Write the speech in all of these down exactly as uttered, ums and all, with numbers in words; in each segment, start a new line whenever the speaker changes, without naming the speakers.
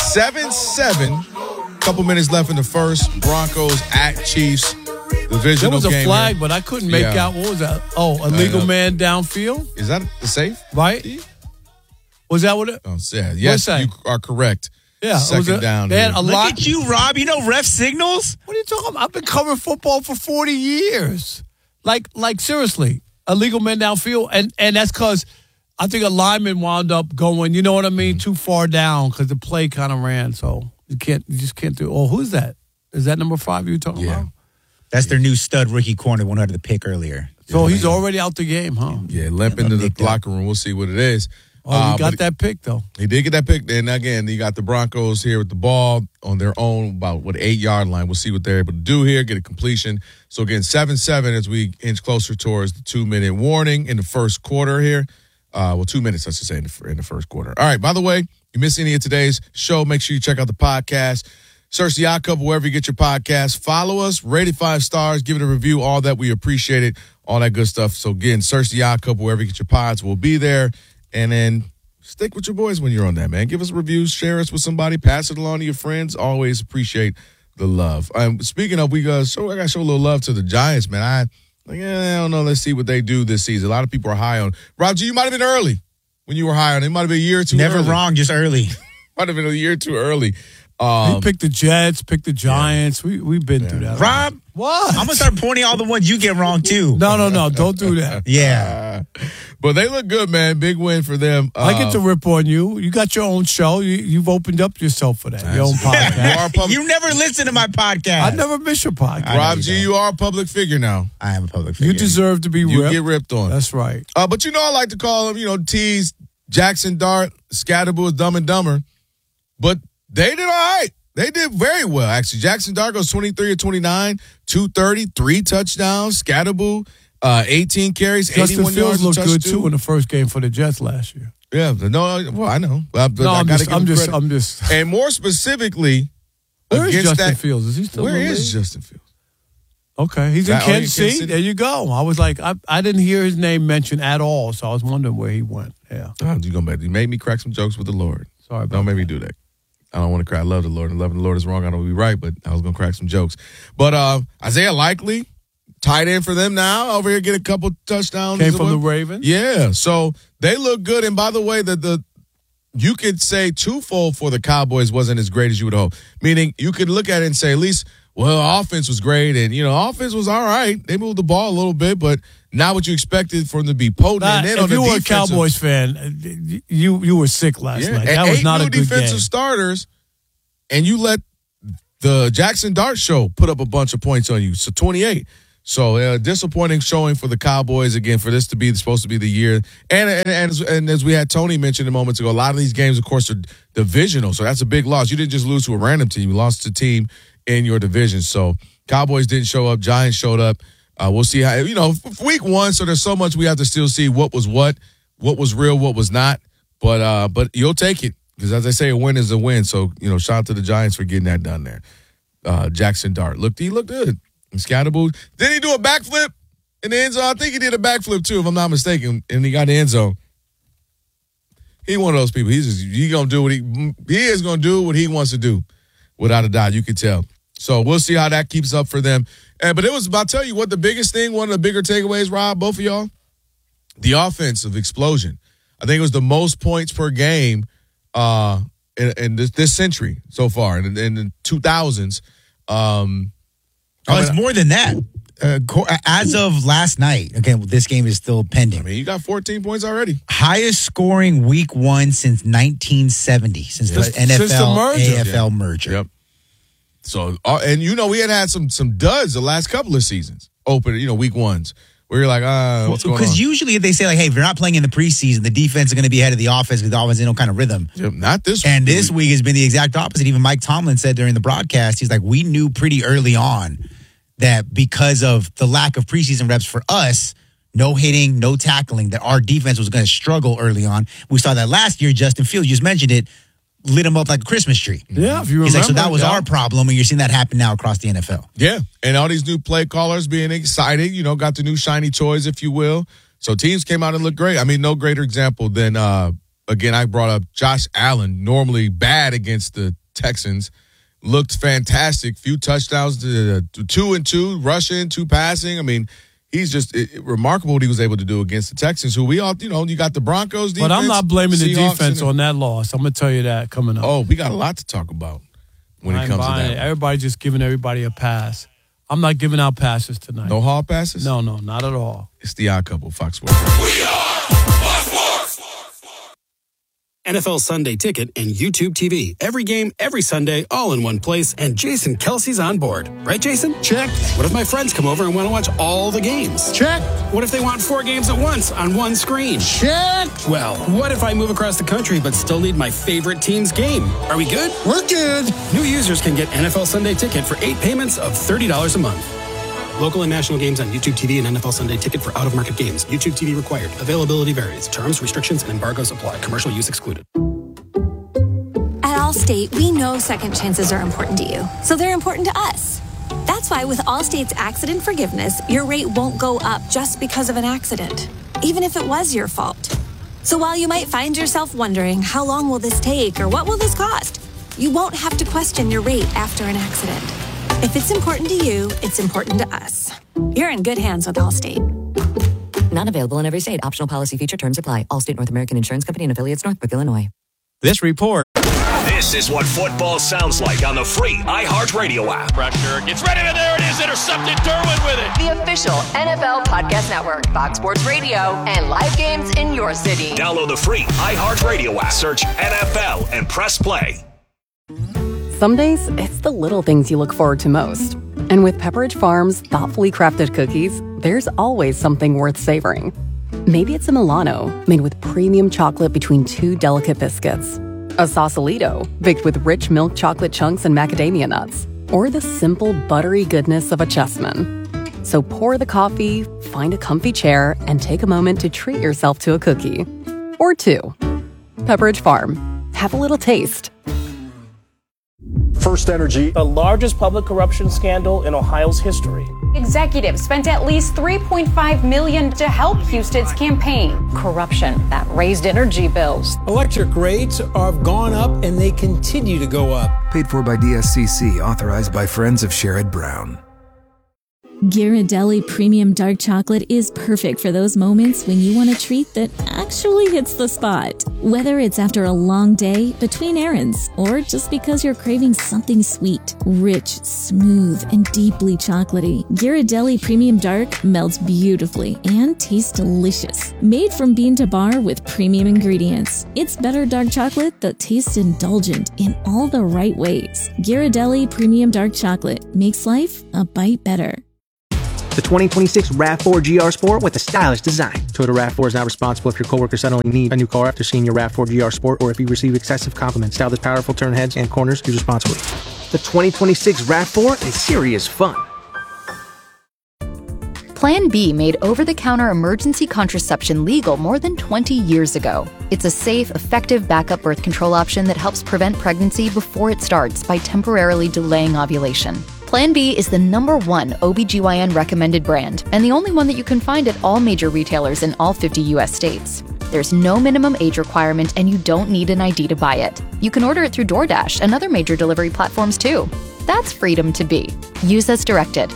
seven seven. Couple minutes left in the first. Broncos at Chiefs. Divisional
There was a
game
flag,
here.
but I couldn't make
Yeah.
out. What was that? Oh, illegal man downfield?
Is that the safe?
Right? Was that what it?
Oh, yeah. Yes,
that?
you are correct.
Yeah. it was
Second
a-
down.
They had
here.
a
Look
lot.
at you, Rob. You know ref signals?
What are you talking about? I've been covering football for forty years. Like, like seriously, illegal men downfield. And, and that's because I think a lineman wound up going, you know what I mean, too far down because the play kind of ran. So you can't, you just can't do. Oh, who's that? Is that number five you were talking
Yeah.
about?
That's their new stud rookie corner, one out of the pick earlier.
So he's already out the game, huh?
Yeah, limp into the
Nicked up.
locker room. We'll see what it is.
Oh, he
Uh,
got
but
that pick, though.
He did get that pick. And again, you got the Broncos here with the ball on their own, about, what, eight-yard line. We'll see what they're able to do here, get a completion. So, again, seven seven as we inch closer towards the two-minute warning in the first quarter here. Uh, well, two minutes, I should say, in the, in the first quarter. All right, by the way, you missed any of today's show, make sure you check out the podcast. Search The Odd Couple wherever you get your podcast. Follow us, rate it five stars, give it a review, all that. We appreciate it, all that good stuff. So, again, search The Odd Couple wherever you get your pods. We'll be there. And then stick with your boys when you're on that, man. Give us reviews, share us with somebody, pass it along to your friends. Always appreciate the love. Um, speaking of, we got show, I got to show a little love to the Giants, man. I, like, eh, I don't know. Let's see what they do this season. A lot of people are high on. Rob G, you might have been early when you were high on. It might have been a year or two
Never
early.
wrong, just early.
Might have been a year or two early. Um,
he picked the Jets, picked the Giants. We, we've been through that.
Rob,
What?
I'm going to start pointing all the ones you get wrong, too.
No, no, no. Don't do that.
Yeah.
uh, but they look good, man. Big win for them. Uh,
I get to rip on you. You got your own show. You, you've opened up yourself for that. Your own podcast.
You are a public,
You never listen to my podcast.
I never miss your podcast.
I know
Rob
you
G,
don't.
you are a public figure now.
I am a public figure.
You deserve to be
You
ripped.
get ripped on.
That's right.
Uh, but you know, I like to call them, you know, tease Jackson Dart, Scatterboo is Dumb and Dumber. But they did all right. They did very well, actually. Jackson Dart goes twenty-three or twenty-nine, two thirty, three touchdowns. Scatterboo, uh, eighteen carries,
Justin
eighty-one yards.
Fields looked good,
touchdown.
too, in the first game for the Jets last year.
Yeah, no, well, I know. But
No,
I
I'm
gotta
just,
give
I'm
him
just,
credit.
I'm just.
And more specifically,
Where is
against
Justin
that,
Fields? Is he still
where
in the
is
league?
Justin Fields?
Okay, he's in
That- oh,
Kansas
in Kansas
City.
City?
There you go. I was like, I, I didn't hear his name mentioned at all, so I was wondering where he went. Yeah,
Oh, you gonna make- you made me crack some jokes with the Lord.
sorry about
Don't make me do that. I don't want to cry. I love the Lord. And loving the Lord is wrong. I don't be right, but I was going to crack some jokes. But uh, Isaiah Likely, tight end for them now, over here get a couple touchdowns.
Came from the Ravens.
Yeah, so they look good. And by the way, the, the you could say twofold for the Cowboys wasn't as great as you would hope. Meaning you could look at it and say at least, well, offense was great. And, you know, offense was all right. They moved the ball a little bit, but not what you expected for them to be potent.
Nah,
and then
if
on the
you were a
defensive-
Cowboys fan, you you were sick last
yeah,
night.
and
That was
eight
not
new
a good
defensive
game.
starters, and you let the Jackson Dart show put up a bunch of points on you. So twenty-eight. So uh, disappointing showing for the Cowboys again for this to be supposed to be the year. And and, and, as, and as we had Tony mentioned a moment ago, a lot of these games, of course, are divisional. So that's a big loss. You didn't just lose to a random team. You lost to a team in your division. So Cowboys didn't show up. Giants showed up. Uh, we'll see how, you know, week one, so there's so much we have to still see what was what, what was real, what was not. But uh, but you'll take it because, as I say, a win is a win. So, you know, shout out to the Giants for getting that done there. Uh, Jackson Dart. Looked, he looked good. And Scatterboo. Did he do a backflip in the end zone? I think he did a backflip, too, if I'm not mistaken, and he got the end zone. He one of those people. He's just, he going to do what he, he is going to do what he wants to do, without a doubt. You can tell. So we'll see how that keeps up for them. And, but it was, I'll tell you what, the biggest thing, one of the bigger takeaways, Rob, both of y'all, the offensive explosion. I think it was the most points per game uh, in, in this, this century so far, in, in the two thousands. Um,
Oh,
I
it's
mean,
more than that. Uh, co- as of last night, again, this game is still pending.
I mean, you got fourteen points already.
Highest scoring week one since nineteen seventy, since
Since-
the N F L
since the merger.
A F L merger.
Yep. So, uh, and you know, we had had some some duds the last couple of seasons. Open, you know, week ones where you're like, ah, what's going on?
Because usually they say like, hey, if you're not playing in the preseason, the defense is going to be ahead of the offense because the offense is no kind of rhythm.
Yep, not this.
And this week has been the exact opposite. Even Mike Tomlin said during the broadcast, he's like, we knew pretty early on that because of the lack of preseason reps for us, no hitting, no tackling, that our defense was going to struggle early on. We saw that last year. Justin Fields, you just mentioned it, lit him up like a Christmas tree.
Yeah, if you remember.
He's like, so that was
yeah.
our problem, and you're seeing that happen now across the N F L.
Yeah, and all these new play callers being excited, you know, got the new shiny toys, if you will. So teams came out and looked great. I mean, no greater example than uh, again, I brought up Josh Allen, normally bad against the Texans, looked fantastic. Few touchdowns, to, to two and two, rushing, two passing. I mean, he's just it, it, remarkable what he was able to do against the Texans, who we all, you know, you got the Broncos defense.
But I'm not blaming the
Seahawks
defense on that loss. I'm going to tell you that coming up.
Oh, we got a lot to talk about when
I'm
it comes to that.
It. Everybody just giving everybody a pass. I'm not giving out passes tonight.
No hall passes?
No, no, not at all.
It's the Odd Couple, Fox Sports.
We are Fox Sports. N F L Sunday Ticket and YouTube T V. Every game, every Sunday, all in one place. And Jason Kelsey's on board. Right, Jason?
Check.
What if my friends come over and want to watch all the games?
Check.
What if they want four games at once on one screen?
Check.
Well, what if I move across the country but still need my favorite team's game? Are we good?
We're good.
New users can get N F L Sunday Ticket for eight payments of thirty dollars a month. Local and national games on YouTube T V and N F L Sunday Ticket for out-of-market games. YouTube T V required. Availability varies. Terms, restrictions, and embargoes apply. Commercial use excluded.
At Allstate, we know second chances are important to you, so they're important to us. That's why with Allstate's accident forgiveness, your rate won't go up just because of an accident, even if it was your fault. So while you might find yourself wondering, how long will this take or what will this cost? You won't have to question your rate after an accident. If it's important to you, it's important to us. You're in good hands with Allstate.
Not available in every state. Optional policy feature terms apply. Allstate North American Insurance Company and affiliates, Northbrook, Illinois.
This report.
This is what football sounds like on the free iHeartRadio app.
Pressure gets ready, and there it is. Intercepted. Derwin with it.
The official N F L Podcast Network, Fox Sports Radio, and live games in your city.
Download the free iHeartRadio app. Search N F L and press play.
Some days, it's the little things you look forward to most. And with Pepperidge Farm's thoughtfully crafted cookies, there's always something worth savoring. Maybe it's a Milano, made with premium chocolate between two delicate biscuits. A Sausalito, baked with rich milk chocolate chunks and macadamia nuts. Or the simple, buttery goodness of a Chessman. So pour the coffee, find a comfy chair, and take a moment to treat yourself to a cookie. Or two. Pepperidge Farm. Have a little taste.
First Energy,
the largest public corruption scandal in Ohio's history.
Executives spent at least three point five million dollars to help Houston's campaign.
Corruption that raised energy bills.
Electric rates have gone up and they continue to go up.
Paid for by D S C C, authorized by Friends of Sherrod Brown.
Ghirardelli Premium Dark Chocolate is perfect for those moments when you want a treat that actually hits the spot. Whether it's after a long day, between errands, or just because you're craving something sweet, rich, smooth, and deeply chocolatey, Ghirardelli Premium Dark melts beautifully and tastes delicious. Made from bean to bar with premium ingredients, it's better dark chocolate that tastes indulgent in all the right ways. Ghirardelli Premium Dark Chocolate makes life a bite better.
The twenty twenty-six RAV four G R Sport with a stylish design. Toyota RAV four is not responsible if your coworker suddenly needs a new car after seeing your RAV four G R Sport or if you receive excessive compliments. Style this powerful turn heads and corners. Use responsibly. The twenty twenty-six RAV four is serious fun.
Plan B made over-the-counter emergency contraception legal more than twenty years ago. It's a safe, effective backup birth control option that helps prevent pregnancy before it starts by temporarily delaying ovulation. Plan B is the number one O B G Y N recommended brand and the only one that you can find at all major retailers in all fifty U S states. There's no minimum age requirement and you don't need an I D to buy it. You can order it through DoorDash and other major delivery platforms too. That's freedom to be. Use as directed.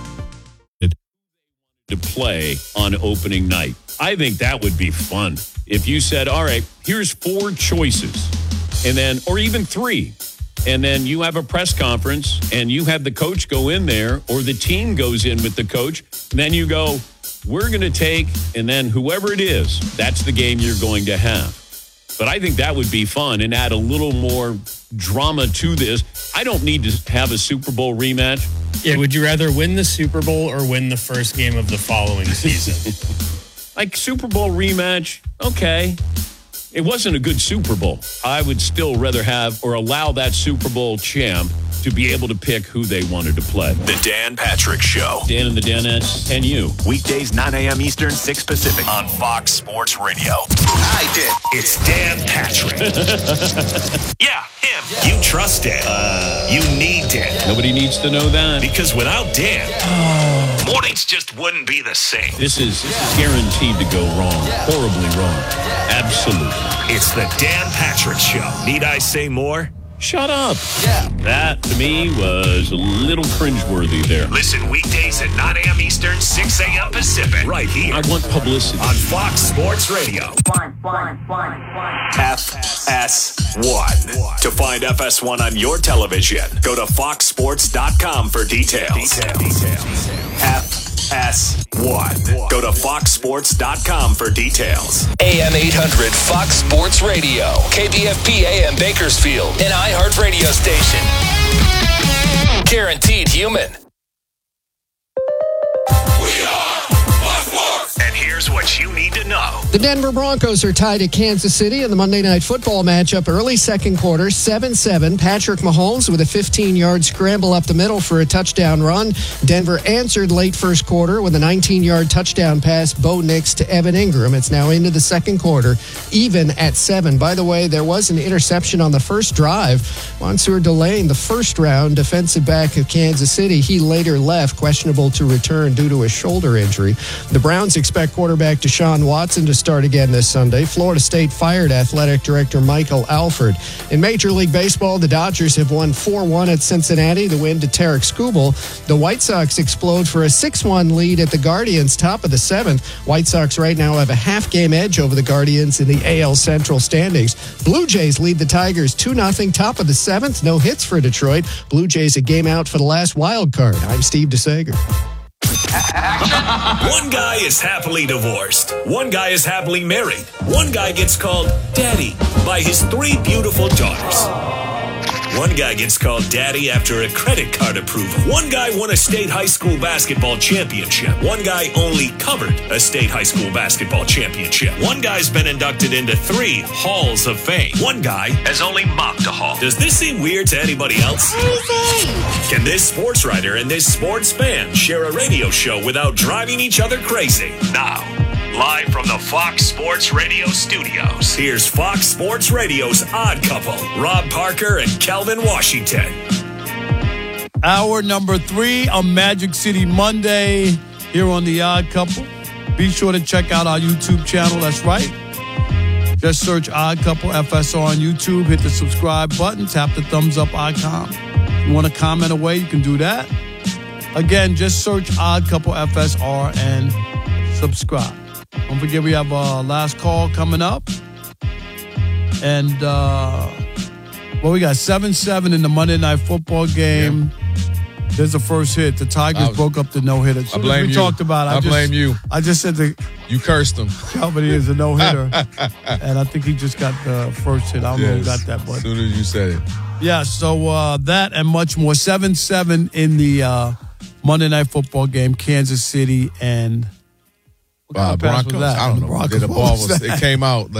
To play on opening night. I think that would be fun. If you said, all right, here's four choices, and then, or even three, and then you have a press conference and you have the coach go in there or the team goes in with the coach. Then you go, we're going to take, and then whoever it is, that's the game you're going to have. But I think that would be fun and add a little more drama to this. I don't need to have a Super Bowl rematch.
Yeah, would you rather win the Super Bowl or win the first game of the following season?
Like Super Bowl rematch, okay. It wasn't a good Super Bowl. I would still rather have or allow that Super Bowl champ to be able to pick who they wanted to play.
The Dan Patrick Show.
Dan and the Danettes and you.
Weekdays, nine a.m. Eastern, six Pacific. On Fox Sports Radio. I did. It's Dan Patrick. Yeah, him. Yeah. You trust Dan. Uh, you need Dan.
Nobody needs to know that.
Because without Dan, oh. mornings just wouldn't be the same.
This is, this is guaranteed to go wrong. Horribly wrong. Absolutely.
It's the Dan Patrick Show. Need I say more?
Shut up. Yeah. That, to me, was a little cringeworthy there.
Listen weekdays at nine a.m. Eastern, six a.m. Pacific. Right here.
I want publicity.
On Fox Sports Radio.
One, one, one, one.
F S one. To find F S one on your television, go to fox sports dot com for details. Details. F S one. Go to fox sports dot com for details.
A M eight hundred Fox Sports Radio. K B F P A M Bakersfield. An iHeartRadio station. Guaranteed human.
And here's what you need to know.
The Denver Broncos are tied at Kansas City in the Monday Night Football matchup early second quarter, seven seven. Patrick Mahomes with a fifteen-yard scramble up the middle for a touchdown run. Denver answered late first quarter with a nineteen-yard touchdown pass, Bo Nix to Evan Ingram. It's now into the second quarter, even at seven. By the way, there was an interception on the first drive. Mansour Delane, the first-round defensive back of Kansas City, he later left, questionable to return due to a shoulder injury. The Browns expect quarterback Deshaun Watson to start again this Sunday. Florida State fired athletic director Michael Alford. In Major League Baseball, the Dodgers have won four one at Cincinnati, the win to Tarek Skubal. The White Sox explode for a six one lead at the Guardians, top of the seventh. White Sox right now have a half-game edge over the Guardians in the A L Central standings. Blue Jays lead the Tigers two nothing, top of the seventh. No hits for Detroit. Blue Jays a game out for the last wild card. I'm Steve DeSager.
One guy is happily divorced. One guy is happily married. One guy gets called daddy by his three beautiful daughters. One guy gets called daddy after a credit card approval. One guy won a state high school basketball championship. One guy only covered a state high school basketball championship. One guy's been inducted into three halls of fame. One guy has only mopped a hall. Does this seem weird to anybody else? Can this sports writer and this sports fan share a radio show without driving each other crazy? Now, live from the Fox Sports Radio studios, here's Fox Sports Radio's Odd Couple, Rob Parker and Calvin Washington.
Hour number three on Magic City Monday here on The Odd Couple. Be sure to check out our YouTube channel. That's right. Just search Odd Couple F S R on YouTube. Hit the subscribe button. Tap the thumbs up icon. If you want to comment away, you can do that. Again, just search Odd Couple F S R and subscribe. Don't forget we have a last call coming up. And, uh, well, we got seven seven in the Monday Night Football game. Yeah. There's the first hit. The Tigers was, broke up the no-hitter.
I blame
we
you.
talked about it. I,
I
just,
blame you.
I just said that.
You cursed him.
Calvin is a no-hitter. And I think he just got the first hit. I don't yes. know who got that. But
as soon as you said it.
Yeah, so uh, that and much more. seven seven in the uh, Monday Night Football game. Kansas City and...
Uh, Broncos. I don't know.
Broncos.
The ball was, it came out.